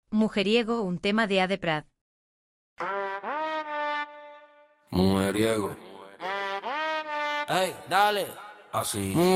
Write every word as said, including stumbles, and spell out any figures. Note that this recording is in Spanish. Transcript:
Mujeriego, un tema de Ade Prat. Mujeriego. Ey, dale. Así.